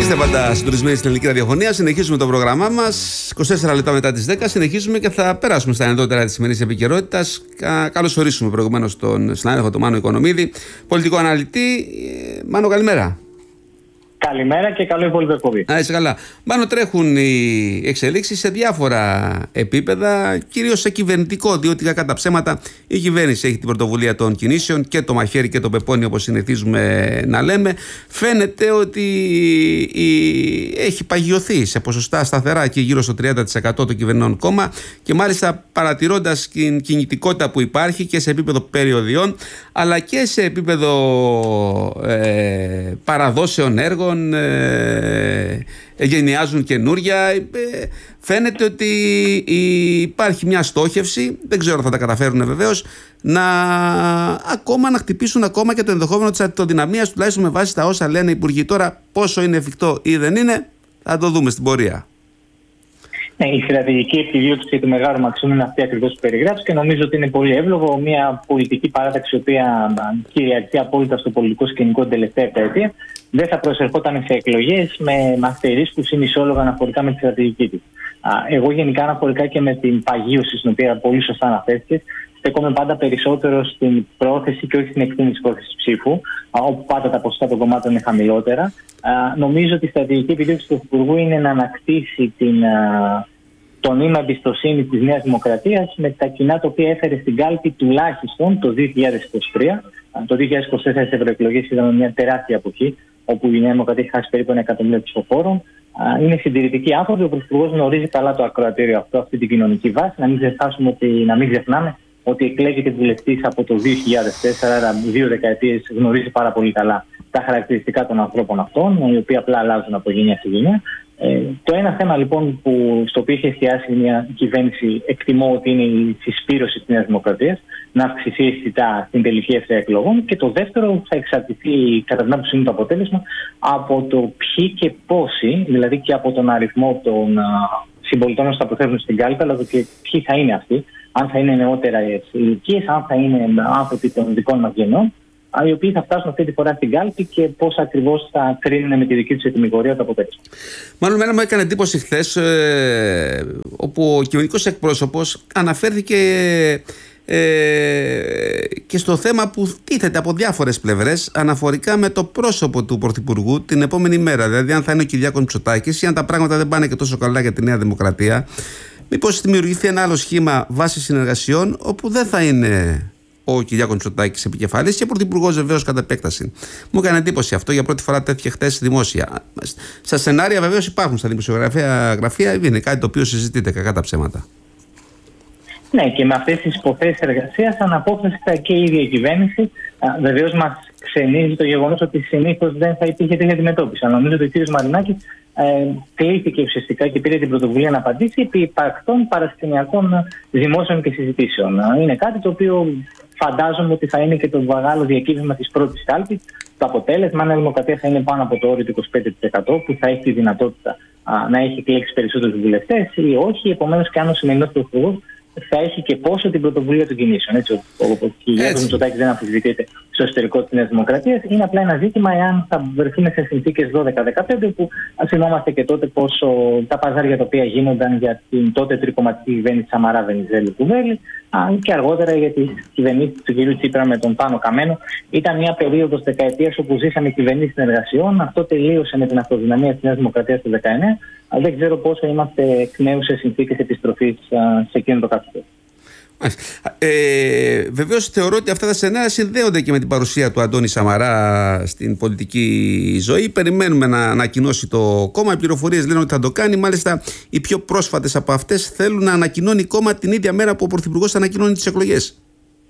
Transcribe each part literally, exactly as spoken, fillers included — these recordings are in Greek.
Είστε πάντα συντονισμένοι στην ελληνική ραδιοφωνία. Συνεχίζουμε το πρόγραμμά μας. είκοσι τέσσερα λεπτά μετά τις δέκα συνεχίζουμε και θα περάσουμε στα ενδότερα της σημερινής επικαιρότητας. Καλώς ορίσουμε προηγουμένως τον συνάδελφο του Μάνο Οικονομίδη, πολιτικό αναλυτή. Μάνο, καλημέρα. Καλημέρα και καλό υπόλοιπο εκπομπή. Να είσαι καλά. Μάνο, τρέχουν οι εξελίξεις σε διάφορα επίπεδα, κυρίως σε κυβερνητικό, διότι κατά τα ψέματα η κυβέρνηση έχει την πρωτοβουλία των κινήσεων και το μαχαίρι και το πεπόνι, όπως συνηθίζουμε να λέμε. Φαίνεται ότι έχει παγιωθεί σε ποσοστά σταθερά και γύρω στο τριάντα τοις εκατό το κυβερνών κόμμα, και μάλιστα παρατηρώντας την κινητικότητα που υπάρχει και σε επίπεδο περιοδιών αλλά και σε επίπεδο ε, παραδόσεων έργων. Ε, γενιάζουν καινούρια. Ε, φαίνεται ότι υπάρχει μια στόχευση, δεν ξέρω αν θα τα καταφέρουν βεβαίως, να ακόμα να χτυπήσουν ακόμα και το ενδεχόμενο της αυτοδυναμίας, τουλάχιστον με βάση τα όσα λένε οι υπουργοί. Τώρα πόσο είναι εφικτό ή δεν είναι θα το δούμε στην πορεία. Ναι, η στρατηγική επιδίωξη του Μεγάλου Μαξίμου είναι αυτή ακριβώς που περιγράψει και νομίζω ότι είναι πολύ εύλογο. Μια πολιτική παράταξη η οποία κυριαρχεί απόλυτα στο πολιτικό σκηνικό την τελευταία επταετία δεν θα προσερχόταν σε εκλογές με αστερίσκους ή μισόλογα αναφορικά με τη στρατηγική της. Εγώ γενικά αναφορικά και με την παγίωση, στην οποία πολύ σωστά αναφέρθηκε, στέκομαι πάντα περισσότερο στην πρόθεση και όχι στην εκτίμηση πρόθεση ψήφου, όπου πάντα τα ποσοστά των κομμάτων είναι χαμηλότερα. Νομίζω ότι η στρατηγική επιδίωξη του Πρωθυπουργού είναι να ανακτήσει την, το νήμα εμπιστοσύνη της Νέας Δημοκρατίας με τα κοινά τα οποία έφερε στην κάλπη τουλάχιστον το δύο χιλιάδες είκοσι τρία. Το δύο χιλιάδες είκοσι τέσσερα στις ευρωεκλογές είδαμε μια τεράστια εποχή, όπου η Νέα Δημοκρατία έχει χάσει περίπου ένα εκατομμύριο ψηφοφόρων. Είναι συντηρητικοί άνθρωποι. Ο Πρωθυπουργός γνωρίζει καλά το ακροατήριο αυτό, αυτή την κοινωνική βάση. Να μην ξεχάσουμε ότι, να μην ξεχνάμε ότι εκλέγεται βουλευτής από το δύο χιλιάδες τέσσερα, άρα δύο δεκαετίες, γνωρίζει πάρα πολύ καλά τα χαρακτηριστικά των ανθρώπων αυτών, οι οποίοι απλά αλλάζουν από γενιά σε γενιά. Ε, το ένα θέμα λοιπόν που, στο οποίο έχει εστιάσει μια κυβέρνηση, εκτιμώ ότι είναι η συσπήρωση της Νέας Δημοκρατίας, να αυξηθεί αισθητά στην τελική ευθεία εκλογών. Και το δεύτερο θα εξαρτηθεί, κατά την άποψή μου, το αποτέλεσμα από το ποιοι και πόσοι, δηλαδή και από τον αριθμό των α, συμπολιτών που θα προθέσουν στην κάλπη, αλλά και ποιοι θα είναι αυτοί, αν θα είναι νεότερα ηλικίες, αν θα είναι άνθρωποι των δικών μας γενιών, οι οποίοι θα φτάσουν αυτή τη φορά στην κάλπη και πώς ακριβώς θα κρίνουν με τη δική τους ετοιμιγορία το αποτέλεσμα. Μάλλον μένα μου έκανε εντύπωση χθες, ε, όπου ο κυβερνητικός εκπρόσωπος αναφέρθηκε ε, και στο θέμα που τίθεται από διάφορες πλευρές αναφορικά με το πρόσωπο του Πρωθυπουργού την επόμενη μέρα. Δηλαδή, αν θα είναι ο Κυριάκος Μητσοτάκης ή αν τα πράγματα δεν πάνε και τόσο καλά για τη Νέα Δημοκρατία, μήπως δημιουργηθεί ένα άλλο σχήμα βάση συνεργασιών, όπου δεν θα είναι ο Κυριάκος Μητσοτάκης επικεφαλής και πρωθυπουργός βεβαίως κατά επέκταση. Μου έκανε εντύπωση αυτό, για πρώτη φορά τέτοια χτες δημόσια. Στα σενάρια βεβαίως υπάρχουν, στα δημοσιογραφία γραφεία, είναι κάτι το οποίο συζητείται κακά τα ψέματα. Ναι, και με αυτές τις υποθέσεις εργασίας αναπόφευκτα και η ίδια η κυβέρνηση. Βεβαίως μας ξενίζει το γεγονός ότι συνήθως δεν θα υπήρχε τέτοια αντιμετώπιση. Αλλά νομίζω ότι ο κ. Μαρινάκης ε, κλείθηκε ουσιαστικά και πήρε την πρωτοβουλία να απαντήσει επί υπαρκτών παρασκηνιακών δημόσιων και συζητήσεων. Είναι κάτι το οποίο φαντάζομαι ότι θα είναι και το μεγάλο διακύβευμα της πρώτης κάλπης. Το αποτέλεσμα, αν η Δημοκρατία θα είναι πάνω από το όριο του είκοσι πέντε τοις εκατό, που θα έχει τη δυνατότητα α, να έχει εκλέξει περισσότερους βουλευτές ή όχι. Επομένως, και αν ο σημερινός πρωθυπουργός θα έχει και πόσο την πρωτοβουλία των κινήσεων. Έτσι, ο, ο, ο Κυριάκος Μητσοτάκης δεν αμφισβητείται στο εσωτερικό της Νέας Δημοκρατίας. Είναι απλά ένα ζήτημα εάν θα βρεθούμε σε συνθήκες δώδεκα δεκαπέντε, που θυμόμαστε και τότε πόσο τα παζάρια τα οποία γίνονταν για την τότε τρικομματική κυβέρνηση Σαμαρά Βενιζέλη Κουβέλη και αργότερα για τις κυβερνήσεις του κ. Τσίπρα με τον Πάνο Καμένο. Ήταν μια περίοδος δεκαετίας όπου ζήσαμε κυβερνήσεις συνεργασιών. Αυτό τελείωσε με την αυτοδυναμία της Νέας Δημοκρατίας του δεκαεννέα. Δεν ξέρω πόσο είμαστε εκ νέου σε συνθήκες επιστροφής σε εκείνο το καθεστώς. Ε, βεβαίως θεωρώ ότι αυτά τα σενάρια συνδέονται και με την παρουσία του Αντώνη Σαμαρά στην πολιτική ζωή. Περιμένουμε να ανακοινώσει το κόμμα. Οι πληροφορίες λένε ότι θα το κάνει. Μάλιστα, οι πιο πρόσφατες από αυτές θέλουν να ανακοινώνει κόμμα την ίδια μέρα που ο Πρωθυπουργός ανακοινώνει τις εκλογές.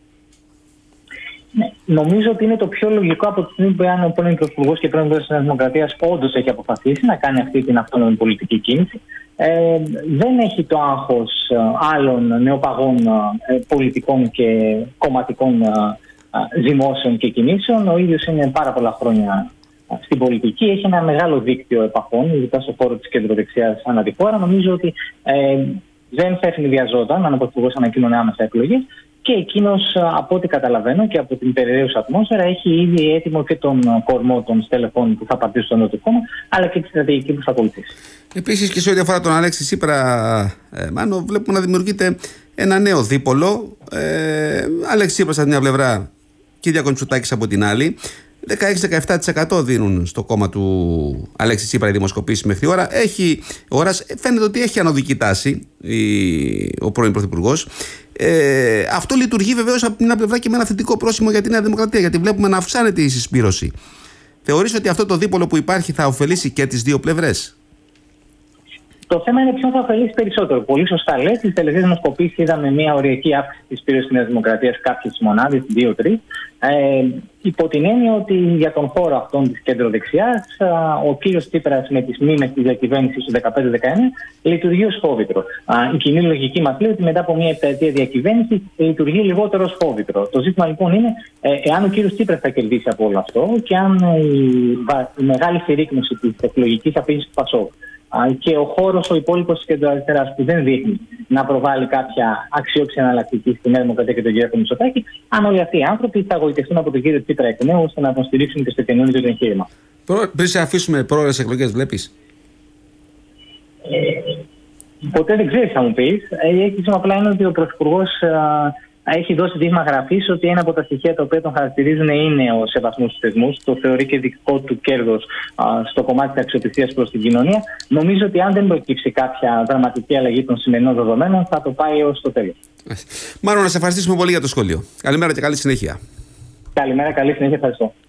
Ναι, νομίζω ότι είναι το πιο λογικό από τη στιγμή που ο πρώην Πρωθυπουργός και πρώην Πρόεδρος της Δημοκρατίας όντως έχει αποφασίσει να κάνει αυτή την αυτόνομη πολιτική κίνηση. Ε, δεν έχει το άγχος ε, άλλων νεοπαγών ε, πολιτικών και κομματικών ε, ζυμώσεων και κινήσεων. Ο ίδιος είναι πάρα πολλά χρόνια ε, στην πολιτική. Έχει ένα μεγάλο δίκτυο επαφών, ειδικά στο χώρο της κεντροδεξιάς ανά τη χώρα. Νομίζω ότι ε, δεν θα ευνηδιαζόταν αν ο Πρωθυπουργός ανακοίνωνε άμεσα εκλογές. και εκείνος, από ό,τι καταλαβαίνω και από την περιραίουσα ατμόσφαιρα, έχει ήδη έτοιμο και τον κορμό των στελεχών που θα πατήσουν στο νέο του κόμμα, αλλά και τη στρατηγική που θα ακολουθήσει. Επίσης, και σε ό,τι αφορά τον Αλέξη Τσίπρα, ε, Μάνο, βλέπουμε να δημιουργείται ένα νέο δίπολο. Ε, Αλέξη Τσίπρας από την μια πλευρά, Κυριάκος Μητσοτάκης από την άλλη. δεκαέξι με δεκαεπτά τοις εκατό δίνουν στο κόμμα του Αλέξη Τσίπρα οι δημοσκοπήσεις μέχρι ώρα. Έχει, ώρας, φαίνεται ότι έχει ανωδική τάση η, ο πρώην Πρωθυπουργός. Ε, αυτό λειτουργεί βεβαίως από την μια πλευρά και με ένα θετικό πρόσημο για τη Νέα Δημοκρατία, γιατί βλέπουμε να αυξάνεται η συσπήρωση. Θεωρείς ότι αυτό το δίπολο που υπάρχει θα ωφελήσει και τις δύο πλευρές? Το θέμα είναι ποιον θα ωφελήσει περισσότερο. Πολύ σωστά λέτε. Στις τελευταίες δημοσκοπήσεις είδαμε μια οριακή αύξηση της πύρωσης της Νέας Δημοκρατίας, κάποιες μονάδες, δύο τρία. Ε, υπό την έννοια ότι για τον χώρο αυτόν της κεντροδεξιάς, ο κύριος Τσίπρας με τις μήνες της διακυβέρνησης του δεκαπέντε δεκαεννέα λειτουργεί ως φόβητρο. Η κοινή λογική μας λέει ότι μετά από μια επταετία διακυβέρνηση λειτουργεί λιγότερο ως φόβητρο. Το ζήτημα λοιπόν είναι ε, εάν ο κύριος Τσίπρας θα κερδίσει από όλο αυτό και αν η, η μεγάλη συρρίκνωση της εκλογικής απειλής του Πασόκ και ο χώρος ο υπόλοιπος της κεντροαριστεράς που δεν δείχνει να προβάλλει κάποια αξιόπιστη εναλλακτική στη Νέα Δημοκρατία και τον κύριο Μητσοτάκη, αν όλοι αυτοί οι άνθρωποι θα εγωιτευτούν από τον κύριο Τσίπρα εκ νέου ώστε να τον στηρίξουν και στο καινούργιο του εγχείρημα. Πριν σε αφήσουμε πρόορες εκλογές, βλέπεις? Ε, ποτέ δεν ξέρεις, θα μου πεις. Η έκθεση μου απλά είναι ότι ο Πρωθυπουργός έχει δώσει δείγμα γραφής ότι ένα από τα στοιχεία τα οποία τον χαρακτηρίζουν είναι ο σεβασμός στους θεσμούς. Το θεωρεί και δικό του κέρδος στο κομμάτι της αξιοπιστίας προς την κοινωνία. Νομίζω ότι αν δεν προκύψει κάποια δραματική αλλαγή των σημερινών δεδομένων, θα το πάει έως το τέλος. Μάλλον να σε ευχαριστήσουμε πολύ για το σχόλιο. Καλημέρα και καλή συνέχεια. Καλημέρα, καλή συνέχεια. Ευχαριστώ.